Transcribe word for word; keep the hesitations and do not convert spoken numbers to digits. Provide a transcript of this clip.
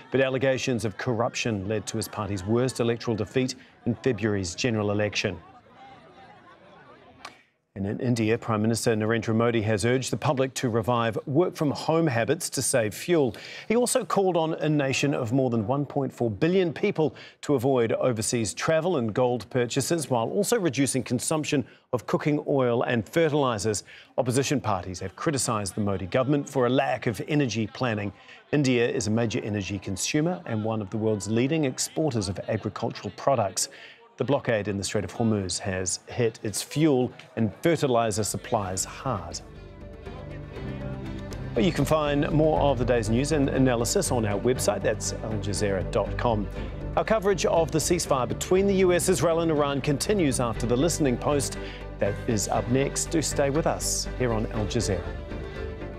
but allegations of corruption led to his party's worst electoral defeat in February's general election. And in India, Prime Minister Narendra Modi has urged the public to revive work-from-home habits to save fuel. He also called on a nation of more than one point four billion people to avoid overseas travel and gold purchases, while also reducing consumption of cooking oil and fertilisers. Opposition parties have criticised the Modi government for a lack of energy planning. India is a major energy consumer and one of the world's leading exporters of agricultural products. The blockade in the Strait of Hormuz has hit its fuel and fertiliser supplies hard. Well, you can find more of the day's news and analysis on our website. That's al jazeera dot com. Our coverage of the ceasefire between the U S, Israel and Iran continues after the Listening Post. That is up next. Do stay with us here on Al Jazeera.